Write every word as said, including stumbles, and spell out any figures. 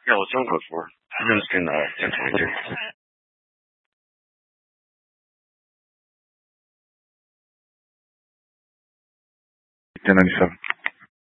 Yeah, what's on code for? I didn't understand that. ten twenty-two. ten ninety-seven.